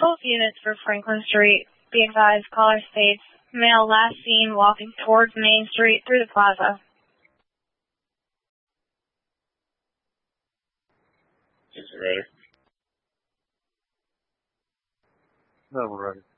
Both units for Franklin Street. Be advised, caller states, male last seen walking towards Main Street through the plaza. Is it ready? No, we're ready.